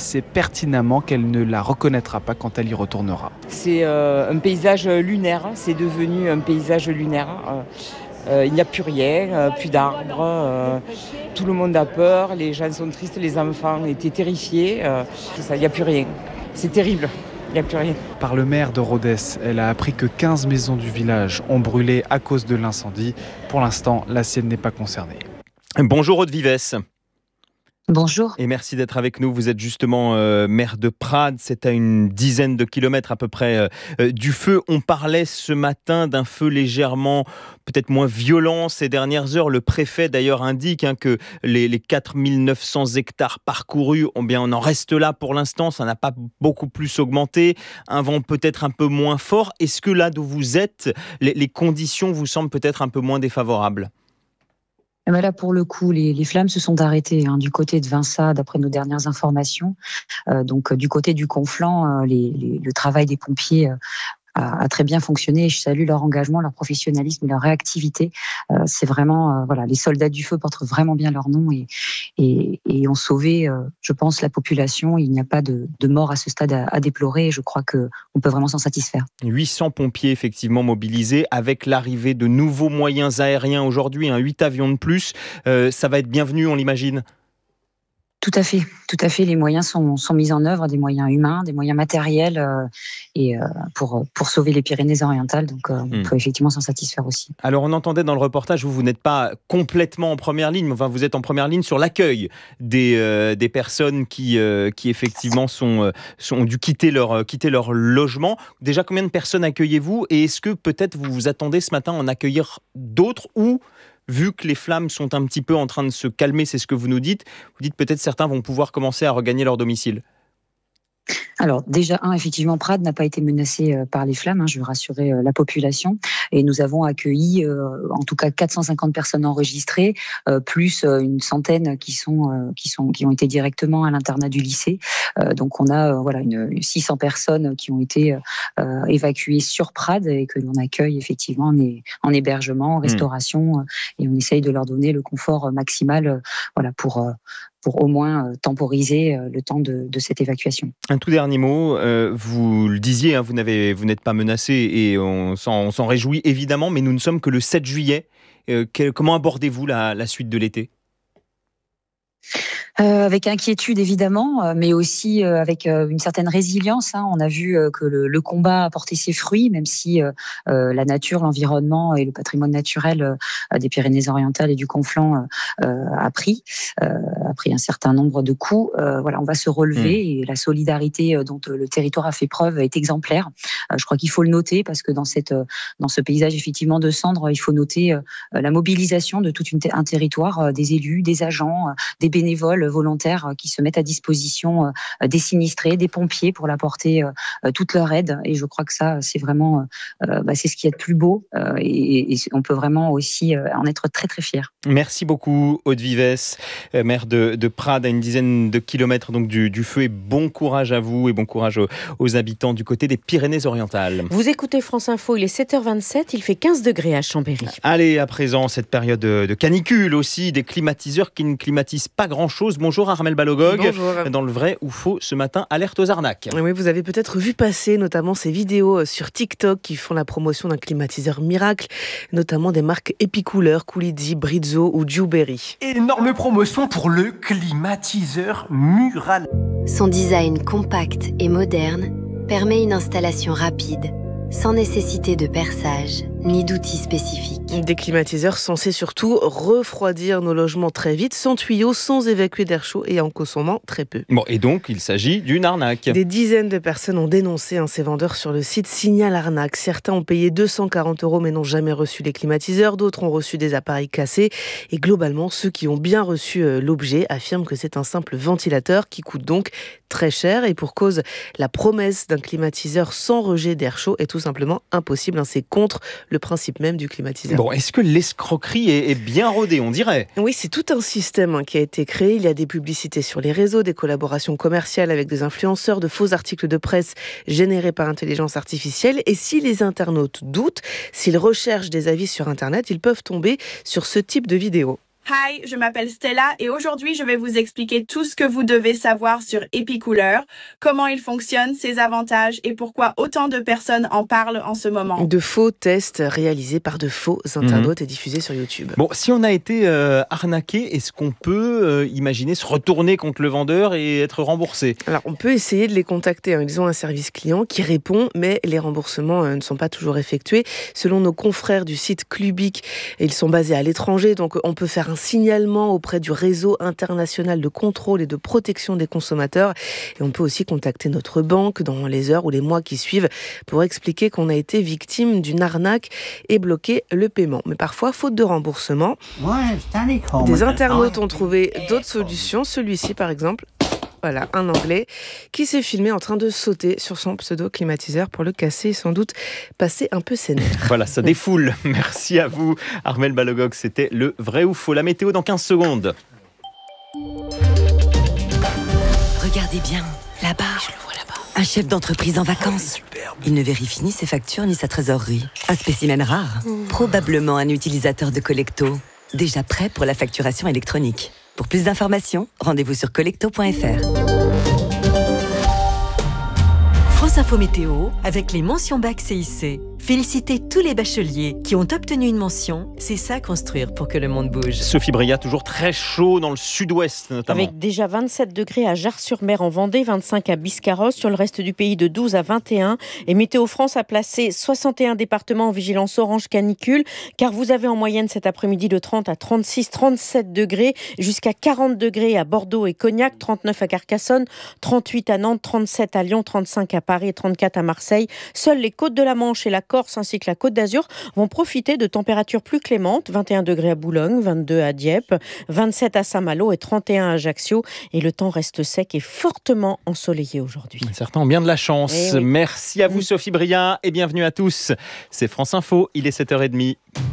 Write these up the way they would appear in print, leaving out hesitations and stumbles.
sait pertinemment qu'elle ne la reconnaîtra pas quand elle y retournera. C'est un paysage lunaire, c'est devenu un paysage lunaire. Il n'y a plus rien, plus d'arbres, tout le monde a peur, les gens sont tristes, les enfants étaient terrifiés. Il n'y a plus rien. C'est terrible, il n'y a plus rien. Par le maire de Rodez, elle a appris que 15 maisons du village ont brûlé à cause de l'incendie. Pour l'instant, la sienne n'est pas concernée. Bonjour Aude Vivès. Bonjour. Et merci d'être avec nous. Vous êtes justement maire de Prades. C'est à une dizaine de kilomètres à peu près du feu. On parlait ce matin d'un feu légèrement, peut-être moins violent ces dernières heures. Le préfet d'ailleurs indique que les 4900 hectares parcourus, on en reste là pour l'instant. Ça n'a pas beaucoup plus augmenté. Un vent peut-être un peu moins fort. Est-ce que là d'où vous êtes, les conditions vous semblent peut-être un peu moins défavorables ? Là, pour le coup, les flammes se sont arrêtées du côté de Vinça, d'après nos dernières informations. Donc, du côté du Conflent, le travail des pompiers a très bien fonctionné. Je salue leur engagement, leur professionnalisme et leur réactivité. C'est vraiment, les soldats du feu portent vraiment bien leur nom et ont sauvé, je pense, la population. Il n'y a pas de mort à ce stade à déplorer et je crois qu'on peut vraiment s'en satisfaire. 800 pompiers effectivement mobilisés avec l'arrivée de nouveaux moyens aériens aujourd'hui, 8 avions de plus. Ça va être bienvenu, on l'imagine. Tout à fait. Les moyens sont mis en œuvre, des moyens humains, des moyens matériels, pour sauver les Pyrénées-Orientales. Donc, on peut effectivement s'en satisfaire aussi. Alors, on entendait dans le reportage, vous n'êtes pas complètement en première ligne, mais enfin, vous êtes en première ligne sur l'accueil des personnes qui effectivement ont dû quitter leur logement. Déjà, combien de personnes accueillez-vous ? Et est-ce que peut-être vous vous attendez ce matin à en accueillir d'autres ou vu que les flammes sont un petit peu en train de se calmer, c'est ce que vous nous dites, vous dites peut-être certains vont pouvoir commencer à regagner leur domicile. Alors déjà, effectivement, Prades n'a pas été menacé par les flammes, je veux rassurer la population. Et nous avons accueilli en tout cas 450 personnes enregistrées, plus une centaine qui ont été directement à l'internat du lycée. Donc on a 600 personnes qui ont été évacuées sur Prades et que l'on accueille effectivement en hébergement, en restauration, et on essaye de leur donner le confort maximal pour au moins temporiser le temps de cette évacuation. Un tout dernier mot, vous le disiez, vous n'êtes pas menacé et on s'en réjouit évidemment, mais nous ne sommes que le 7 juillet. Comment abordez-vous la suite de l'été ? Avec inquiétude évidemment, mais aussi avec une certaine résilience. On a vu que le combat a porté ses fruits, même si la nature, l'environnement et le patrimoine naturel des Pyrénées-Orientales et du Conflent a pris un certain nombre de coups. On va se relever et la solidarité dont le territoire a fait preuve est exemplaire. Je crois qu'il faut le noter parce que dans ce paysage effectivement de cendres, il faut noter la mobilisation de tout un territoire, des élus, des agents, des bénévoles volontaires qui se mettent à disposition des sinistrés, des pompiers pour apporter toute leur aide. Et je crois que ça, c'est vraiment c'est ce qui est le plus beau et on peut vraiment aussi en être très très fiers. Merci beaucoup Aude Vivès, maire de Prades, à une dizaine de kilomètres donc du feu, et bon courage à vous et bon courage aux habitants du côté des Pyrénées-Orientales. Vous écoutez France Info, il est 7h27, il fait 15 degrés à Chambéry. Allez, à présent, cette période de canicule aussi, des climatiseurs qui ne climatisent pas grand-chose. Bonjour Armelle Balogog. Bonjour. Dans le vrai ou faux, ce matin, alerte aux arnaques. Oui, vous avez peut-être vu passer notamment ces vidéos sur TikTok qui font la promotion d'un climatiseur miracle, notamment des marques Epicoolers, Coolidzi, Brizzo ou Dewberry. Énorme promotion pour le climatiseur mural. Son design compact et moderne permet une installation rapide, sans nécessité de perçage ni d'outils spécifiques. Des climatiseurs censés surtout refroidir nos logements très vite, sans tuyaux, sans évacuer d'air chaud et en consommant très peu. Bon, et donc, il s'agit d'une arnaque. Des dizaines de personnes ont dénoncé ces vendeurs sur le site Signal Arnaque. Certains ont payé 240 € mais n'ont jamais reçu les climatiseurs. D'autres ont reçu des appareils cassés. Et globalement, ceux qui ont bien reçu l'objet affirment que c'est un simple ventilateur qui coûte donc très cher. Et pour cause, la promesse d'un climatiseur sans rejet d'air chaud est tout simplement impossible. C'est contre le principe même du climatiseur. Bon, est-ce que l'escroquerie est bien rodée, on dirait ? Oui, c'est tout un système qui a été créé. Il y a des publicités sur les réseaux, des collaborations commerciales avec des influenceurs, de faux articles de presse générés par intelligence artificielle. Et si les internautes doutent, s'ils recherchent des avis sur Internet, ils peuvent tomber sur ce type de vidéo. Hi, je m'appelle Stella et aujourd'hui je vais vous expliquer tout ce que vous devez savoir sur Epicoolers, comment il fonctionne, ses avantages et pourquoi autant de personnes en parlent en ce moment. De faux tests réalisés par de faux internautes et diffusés sur YouTube. Bon, si on a été arnaqué, est-ce qu'on peut imaginer se retourner contre le vendeur et être remboursé ? Alors, on peut essayer de les contacter. Ils ont un service client qui répond, mais les remboursements ne sont pas toujours effectués. Selon nos confrères du site Clubic, ils sont basés à l'étranger, donc on peut faire un signalement auprès du réseau international de contrôle et de protection des consommateurs. Et on peut aussi contacter notre banque dans les heures ou les mois qui suivent pour expliquer qu'on a été victime d'une arnaque et bloquer le paiement. Mais parfois, faute de remboursement, des internautes ont trouvé d'autres solutions. Celui-ci, par exemple, voilà, un Anglais qui s'est filmé en train de sauter sur son pseudo-climatiseur pour le casser et sans doute passer un peu ses nerfs. Voilà, ça défoule. Merci à vous, Armelle Balogog. C'était le vrai ou faux. La météo dans 15 secondes. Regardez bien, là-bas. Je le vois là-bas. Un chef d'entreprise en vacances. Il ne vérifie ni ses factures ni sa trésorerie. Un spécimen rare. Probablement un utilisateur de Collecto. Déjà prêt pour la facturation électronique. Pour plus d'informations, rendez-vous sur collecto.fr. France Info Météo, avec les mentions bac CIC. Félicitez tous les bacheliers qui ont obtenu une mention. C'est ça construire pour que le monde bouge. Sophie Bria, toujours très chaud dans le sud-ouest notamment. Avec déjà 27 degrés à Jars-sur-Mer en Vendée, 25 à Biscarrosse, sur le reste du pays de 12 à 21. Et Météo France a placé 61 départements en vigilance orange canicule, car vous avez en moyenne cet après-midi de 30 à 36, 37 degrés, jusqu'à 40 degrés à Bordeaux et Cognac, 39 à Carcassonne, 38 à Nantes, 37 à Lyon, 35 à Paris et 34 à Marseille. Seules les côtes de la Manche et la Corse ainsi que la Côte d'Azur vont profiter de températures plus clémentes, 21 degrés à Boulogne, 22 à Dieppe, 27 à Saint-Malo et 31 à Ajaccio. Et le temps reste sec et fortement ensoleillé aujourd'hui. Certains ont bien de la chance. Oui. Merci à vous Sophie Bria et bienvenue à tous. C'est France Info, il est 7h30.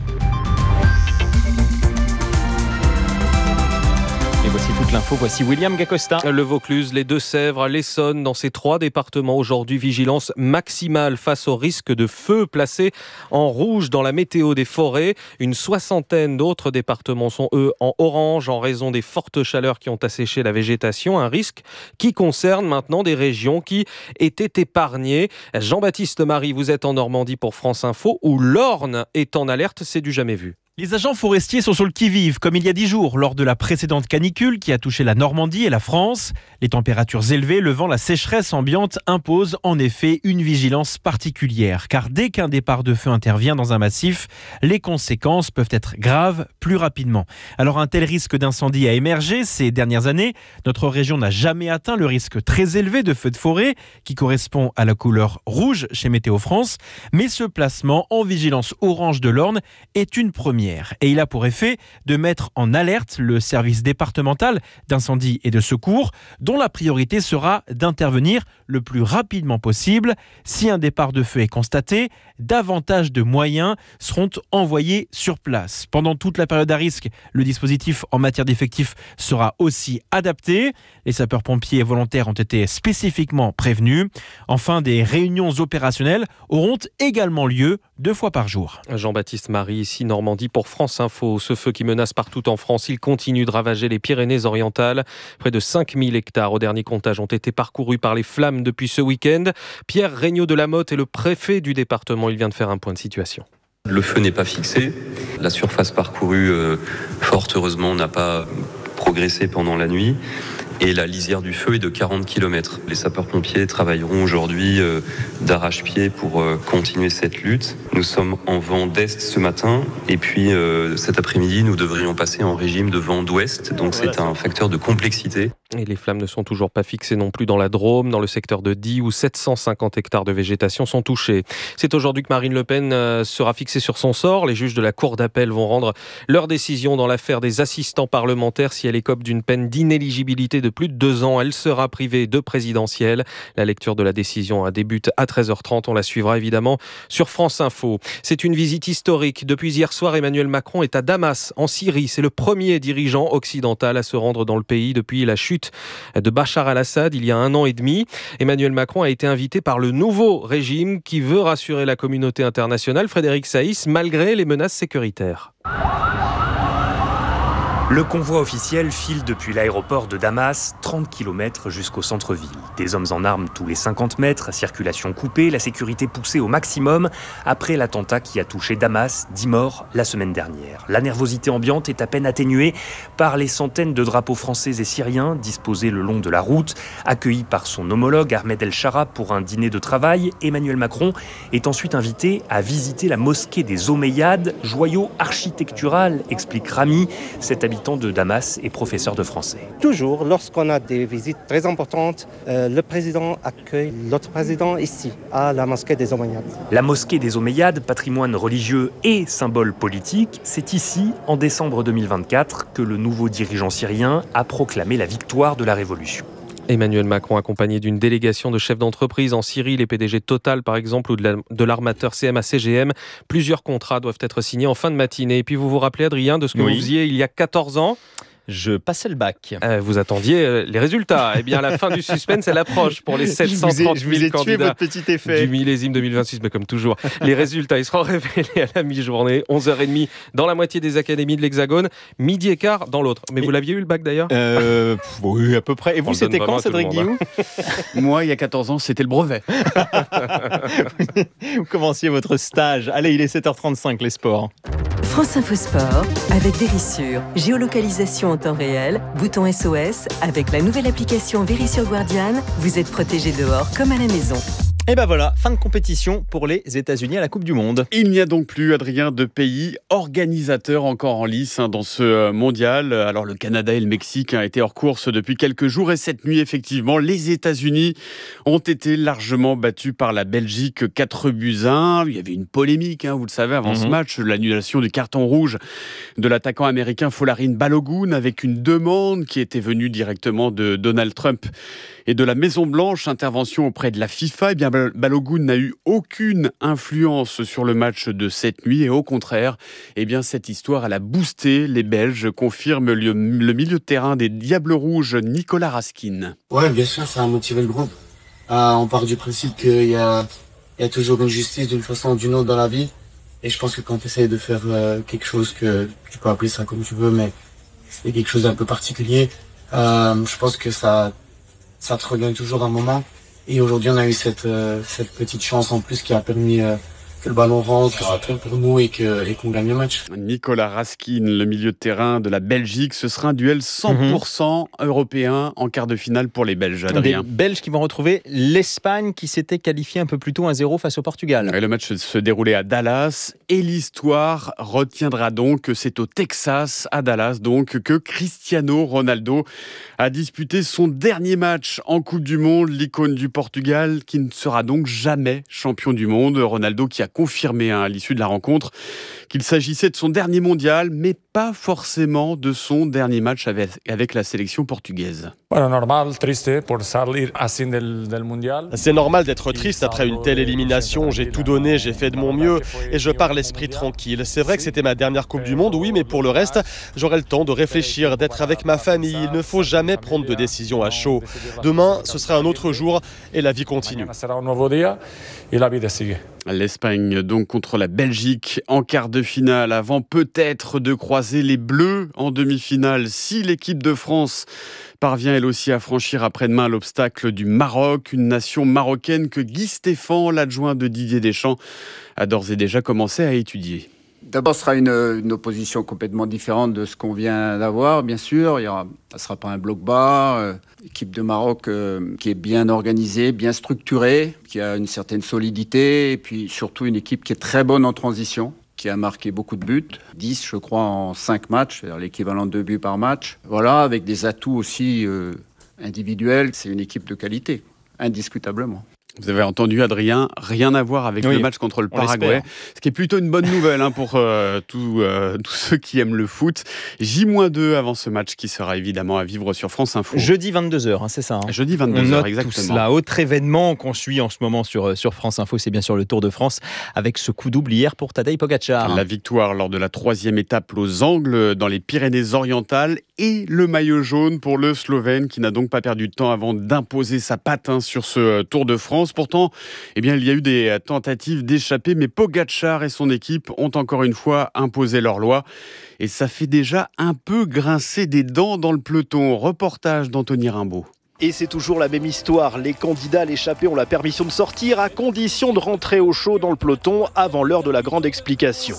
Et voici toute l'info, voici William Gacosta. Le Vaucluse, les Deux-Sèvres, l'Essonne, dans ces 3 départements aujourd'hui, vigilance maximale face au risque de feu placé en rouge dans la météo des forêts. Une 60aine d'autres départements sont eux en orange en raison des fortes chaleurs qui ont asséché la végétation. Un risque qui concerne maintenant des régions qui étaient épargnées. Jean-Baptiste Marie, vous êtes en Normandie pour France Info où l'Orne est en alerte, c'est du jamais vu. Les agents forestiers sont sur le qui-vive, comme il y a 10 jours, lors de la précédente canicule qui a touché la Normandie et la France. Les températures élevées, le vent, la sécheresse ambiante imposent en effet une vigilance particulière. Car dès qu'un départ de feu intervient dans un massif, les conséquences peuvent être graves plus rapidement. Alors un tel risque d'incendie a émergé ces dernières années. Notre région n'a jamais atteint le risque très élevé de feu de forêt, qui correspond à la couleur rouge chez Météo France. Mais ce placement en vigilance orange de l'Orne est une première. Et il a pour effet de mettre en alerte le service départemental d'incendie et de secours, dont la priorité sera d'intervenir le plus rapidement possible. Si un départ de feu est constaté, davantage de moyens seront envoyés sur place. Pendant toute la période à risque, le dispositif en matière d'effectifs sera aussi adapté. Les sapeurs-pompiers volontaires ont été spécifiquement prévenus. Enfin, des réunions opérationnelles auront également lieu 2 fois par jour. Jean-Baptiste Marie, ici Normandie pour France Info. Ce feu qui menace partout en France, il continue de ravager les Pyrénées-Orientales. Près de 5000 hectares au dernier comptage ont été parcourus par les flammes depuis ce week-end. Pierre Regnault de Lamotte est le préfet du département. Il vient de faire un point de situation. Le feu n'est pas fixé. La surface parcourue, fort heureusement, n'a pas progressé pendant la nuit. Et la lisière du feu est de 40 km. Les sapeurs-pompiers travailleront aujourd'hui d'arrache-pied pour continuer cette lutte. Nous sommes en vent d'est ce matin et puis cet après-midi, nous devrions passer en régime de vent d'ouest. Donc c'est un facteur de complexité. Et les flammes ne sont toujours pas fixées non plus dans la Drôme, dans le secteur de Die, où 750 hectares de végétation sont touchés. C'est aujourd'hui que Marine Le Pen sera fixée sur son sort. Les juges de la Cour d'appel vont rendre leur décision dans l'affaire des assistants parlementaires. Si elle écope d'une peine d'inéligibilité de plus de 2 ans, elle sera privée de présidentielle. La lecture de la décision débute à 13h30. On la suivra évidemment sur France Info. C'est une visite historique. Depuis hier soir, Emmanuel Macron est à Damas, en Syrie. C'est le premier dirigeant occidental à se rendre dans le pays depuis la chute de Bachar al-Assad il y a 1 an et demi. Emmanuel Macron a été invité par le nouveau régime qui veut rassurer la communauté internationale. Frédéric Saïs, malgré les menaces sécuritaires. Le convoi officiel file depuis l'aéroport de Damas, 30 km jusqu'au centre-ville. Des hommes en armes tous les 50 mètres, circulation coupée, la sécurité poussée au maximum après l'attentat qui a touché Damas, 10 morts la semaine dernière. La nervosité ambiante est à peine atténuée par les centaines de drapeaux français et syriens disposés le long de la route. Accueilli par son homologue Ahmed El Sharab pour un dîner de travail, Emmanuel Macron est ensuite invité à visiter la mosquée des Omeyyades, joyau architectural, explique Rami, cet habitant de Damas et professeur de français. Toujours, lorsqu'on a des visites très importantes, le président accueille l'autre président ici, à la mosquée des Omeyyades. La mosquée des Omeyyades, patrimoine religieux et symbole politique, c'est ici, en décembre 2024, que le nouveau dirigeant syrien a proclamé la victoire de la révolution. Emmanuel Macron accompagné d'une délégation de chefs d'entreprise en Syrie, les PDG Total par exemple ou de l'armateur CMA-CGM. Plusieurs contrats doivent être signés en fin de matinée. Et puis vous vous rappelez Adrien de ce que vous faisiez il y a 14 ans ? Je passais le bac. Vous attendiez les résultats. Eh bien, la fin du suspense, elle approche pour les 730 000 je vous ai tué votre petit effet du millésime 2026, mais comme toujours. Les résultats, ils seront révélés à la mi-journée, 11h30 dans la moitié des académies de l'Hexagone, midi et quart dans l'autre. Mais vous l'aviez eu le bac d'ailleurs ? Oui, à peu près. Et vous, c'était quand, Cédric Guillou ? Moi, il y a 14 ans, c'était le brevet. Vous commenciez votre stage. Allez, il est 7h35, les sports. France Info Sport avec Vérissure. Géolocalisation en temps réel, bouton SOS. Avec la nouvelle application Vérissure Guardian, vous êtes protégé dehors comme à la maison. Et ben voilà, fin de compétition pour les États-Unis à la Coupe du Monde. Il n'y a donc plus, Adrien, de pays organisateurs encore en lice dans ce mondial. Alors le Canada et le Mexique ont été hors course depuis quelques jours et cette nuit, effectivement, les États-Unis ont été largement battus par la Belgique 4-1. Il y avait une polémique, vous le savez, avant ce match, l'annulation du carton rouge de l'attaquant américain Folarin Balogun avec une demande qui était venue directement de Donald Trump et de la Maison-Blanche, intervention auprès de la FIFA. Eh bien, Balogun n'a eu aucune influence sur le match de cette nuit et au contraire, eh bien, cette histoire, elle a boosté les Belges, confirme le milieu de terrain des Diables Rouges, Nicolas Raskin. Ouais, bien sûr, ça a motivé le groupe. On part du principe qu'il y a toujours une justice d'une façon ou d'une autre dans la vie. Et je pense que quand tu essayes de faire quelque chose que tu peux appeler ça comme tu veux, mais c'est quelque chose d'un peu particulier, je pense que ça te revient toujours un moment. Et aujourd'hui, on a eu cette petite chance en plus qui a permis que le ballon rentre, que ça tourne pour nous et qu'on gagne le match. Nicolas Raskin, le milieu de terrain de la Belgique, ce sera un duel 100% européen en quart de finale pour les Belges. Adrien. Des Belges qui vont retrouver l'Espagne qui s'était qualifiée un peu plus tôt 1-0 face au Portugal. Et le match se déroulait à Dallas et l'histoire retiendra donc que c'est au Texas, à Dallas donc, que Cristiano Ronaldo a disputé son dernier match en Coupe du Monde, l'icône du Portugal qui ne sera donc jamais champion du monde. Ronaldo qui a confirmé à l'issue de la rencontre qu'il s'agissait de son dernier mondial, mais pas forcément de son dernier match avec la sélection portugaise. C'est normal d'être triste après une telle élimination. J'ai tout donné, j'ai fait de mon mieux et je pars l'esprit tranquille. C'est vrai que c'était ma dernière Coupe du Monde, oui, mais pour le reste, j'aurai le temps de réfléchir, d'être avec ma famille. Il ne faut jamais prendre de décision à chaud. Demain, ce sera un autre jour et la vie continue. L'Espagne donc contre la Belgique en quart de finale avant peut-être de croiser les Bleus en demi-finale si l'équipe de France parvient elle aussi à franchir après-demain l'obstacle du Maroc, une nation marocaine que Guy Stéphane, l'adjoint de Didier Deschamps, a d'ores et déjà commencé à étudier. D'abord, ce sera une opposition complètement différente de ce qu'on vient d'avoir, bien sûr. Ça ne sera pas un bloc bas. Équipe de Maroc qui est bien organisée, bien structurée, qui a une certaine solidité. Et puis surtout une équipe qui est très bonne en transition, qui a marqué beaucoup de buts. 10, je crois, en 5 matchs, c'est-à-dire l'équivalent de 2 buts par match. Voilà, avec des atouts aussi individuels. C'est une équipe de qualité, indiscutablement. Vous avez entendu, Adrien, rien à voir avec le match contre le Paraguay, ce qui est plutôt une bonne nouvelle pour tous ceux qui aiment le foot. J-2 avant ce match qui sera évidemment à vivre sur France Info. Jeudi 22h, c'est ça. Jeudi 22h, exactement. Tout cela. Autre événement qu'on suit en ce moment sur France Info, c'est bien sûr le Tour de France avec ce coup double hier pour Tadej Pogačar. La victoire lors de la 3e étape aux Angles dans les Pyrénées-Orientales et le maillot jaune pour le Slovène qui n'a donc pas perdu de temps avant d'imposer sa patte sur ce Tour de France. France. Pourtant, il y a eu des tentatives d'échapper, mais Pogačar et son équipe ont encore une fois imposé leur loi. Et ça fait déjà un peu grincer des dents dans le peloton. Reportage d'Anthony Rimbaud. Et c'est toujours la même histoire. Les candidats à l'échappée ont la permission de sortir à condition de rentrer au chaud dans le peloton avant l'heure de la grande explication.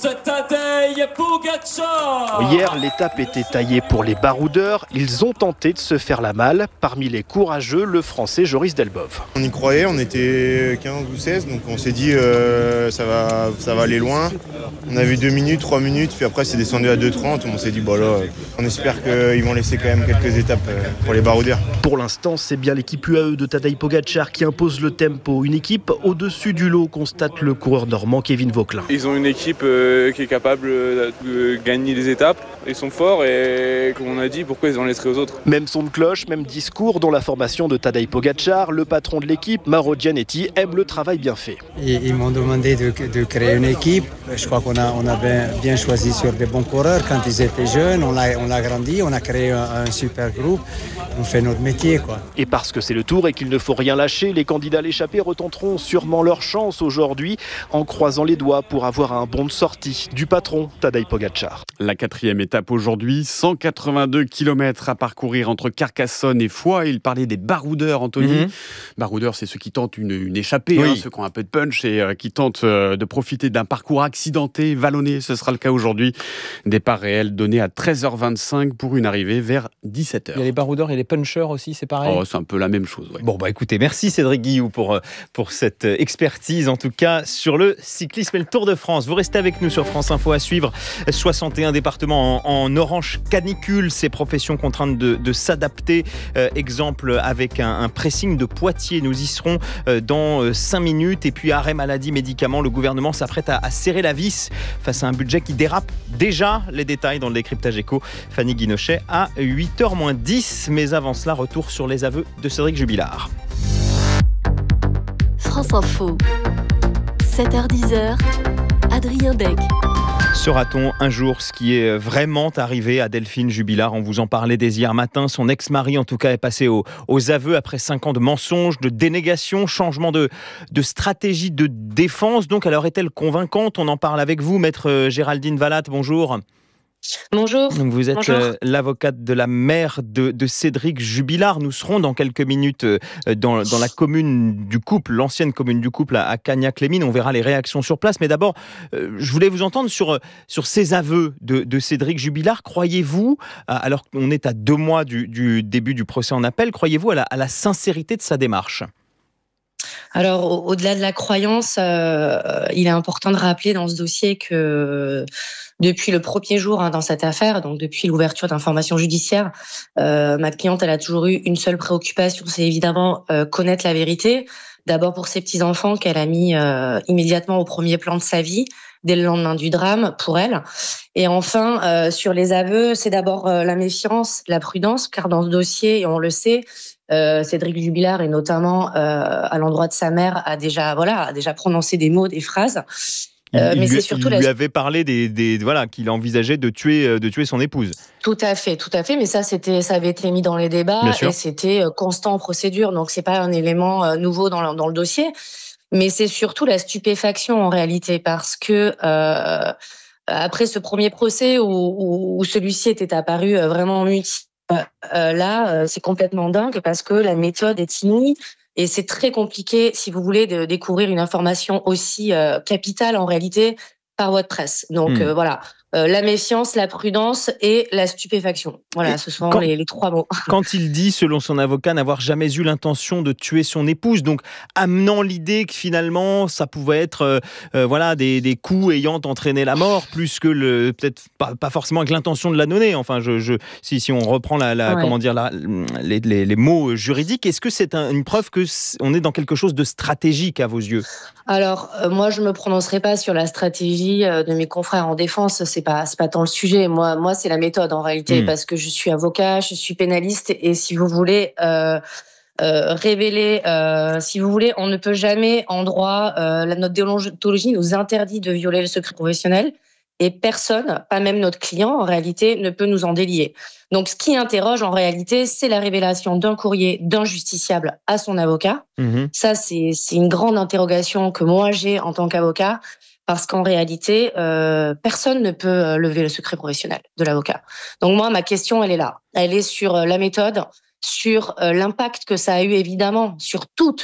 Hier, l'étape était taillée pour les baroudeurs. Ils ont tenté de se faire la malle. Parmi les courageux, le français Joris Delbov. On y croyait, on était 15 ou 16, donc on s'est dit ça va aller loin. On avait 2 minutes, 3 minutes, puis après c'est descendu à 2,30. On s'est dit on espère qu'ils vont laisser quand même quelques étapes pour les baroudeurs. Pour l'instant, c'est bien l'équipe UAE de Tadej Pogačar qui impose le tempo. Une équipe au-dessus du lot, constate le coureur normand Kevin Vauquelin. Ils ont une équipe qui est capable de gagner des étapes. Ils sont forts et comme on a dit, pourquoi ils en laisseraient aux autres ? Même son de cloche, même discours dans la formation de Tadej Pogačar. Le patron de l'équipe, Mauro Gianetti, aime le travail bien fait. Ils m'ont demandé de créer une équipe. Je crois qu'on a bien choisi sur des bons coureurs. Quand ils étaient jeunes, on l'a grandi, on a créé un super groupe. On fait notre métier, quoi. Et parce que c'est le Tour et qu'il ne faut rien lâcher, les candidats à l'échappée retenteront sûrement leur chance aujourd'hui en croisant les doigts pour avoir un bon de sortie du patron Tadej Pogačar. La 4e étape aujourd'hui, 182 km à parcourir entre Carcassonne et Foix. Il parlait des baroudeurs, Anthony. Baroudeurs, c'est ceux qui tentent une échappée, ceux qui ont un peu de punch et qui tentent de profiter d'un parcours accidenté, vallonné. Ce sera le cas aujourd'hui. Départ réel donné à 13h25 pour une arrivée vers 17h. Il y a les baroudeurs et les punchers aussi, c'est pareil. C'est un peu la même chose. Ouais. Bon, écoutez, merci Cédric Guillou pour cette expertise, en tout cas, sur le cyclisme et le Tour de France. Vous restez avec nous sur France Info à suivre. 61 départements en orange canicule, ces professions contraintes de s'adapter. Exemple avec un pressing de Poitiers. Nous y serons dans 5 minutes. Et puis, arrêt maladie, médicaments. Le gouvernement s'apprête à serrer la vis face à un budget qui dérape déjà. Les détails dans le décryptage éco. Fanny Guinochet à 8h-10. Mais avant cela, retour sur les aveux de Cédric Jubilard. France Info, 7h-10h, Adrien Dec. Saura-t-on un jour ce qui est vraiment arrivé à Delphine Jubilard ? On vous en parlait dès hier matin. Son ex-mari, en tout cas, est passé aux aveux après 5 ans de mensonges, de dénégation, changement de stratégie de défense. Donc, alors, est-elle convaincante ? On en parle avec vous, maître Géraldine Vallat. Bonjour. Bonjour. Donc vous êtes Bonjour. L'avocate de la mère de Cédric Jubilard. Nous serons dans quelques minutes dans la commune du couple, l'ancienne commune du couple à Cagnac-les-Mines. On verra les réactions sur place. Mais d'abord, je voulais vous entendre sur ces aveux de Cédric Jubilard. Croyez-vous, alors qu'on est à 2 mois du début du procès en appel, croyez-vous à la sincérité de sa démarche ? Alors, au-delà de la croyance, il est important de rappeler dans ce dossier que depuis le premier jour dans cette affaire, donc depuis l'ouverture d'informations judiciaires, ma cliente, elle a toujours eu une seule préoccupation, c'est évidemment connaître la vérité. D'abord pour ses petits-enfants qu'elle a mis immédiatement au premier plan de sa vie, dès le lendemain du drame, pour elle. Et enfin, sur les aveux, c'est d'abord la méfiance, la prudence, car dans ce dossier, et on le sait, Cédric Jubilard, et notamment à l'endroit de sa mère, a déjà prononcé des mots, des phrases. Mais c'est surtout il lui avait parlé qu'il envisageait de tuer son épouse. Tout à fait. Mais ça avait été mis dans les débats et c'était constant en procédure. Donc c'est pas un élément nouveau dans le dossier. Mais c'est surtout la stupéfaction en réalité, parce que après ce premier procès où celui-ci était apparu vraiment mutilé, là c'est complètement dingue parce que la méthode est inouïe. Et c'est très compliqué, si vous voulez, de découvrir une information aussi capitale en réalité par voie de presse. Donc voilà, la méfiance, la prudence et la stupéfaction. Voilà, ce sont les 3 mots. Quand il dit, selon son avocat, n'avoir jamais eu l'intention de tuer son épouse, donc amenant l'idée que finalement ça pouvait être des coups ayant entraîné la mort, plus que peut-être pas forcément avec l'intention de la donner. Enfin, si on reprend les mots juridiques, est-ce que c'est une preuve que on est dans quelque chose de stratégique à vos yeux ? Alors, moi, je me prononcerai pas sur la stratégie de mes confrères en défense. C'est pas tant le sujet. Moi, c'est la méthode en réalité, parce que je suis avocat, je suis pénaliste, et si vous voulez révéler, si vous voulez, on ne peut jamais en droit. Notre déontologie nous interdit de violer le secret professionnel. et personne, pas même notre client, en réalité, ne peut nous en délier. Donc, ce qui interroge, en réalité, c'est la révélation d'un courrier d'un justiciable à son avocat. Ça, c'est une grande interrogation que moi, j'ai en tant qu'avocat, parce qu'en réalité, personne ne peut lever le secret professionnel de l'avocat. Donc, moi, ma question, elle est là. Elle est sur la méthode, sur l'impact que ça a eu, évidemment, sur toute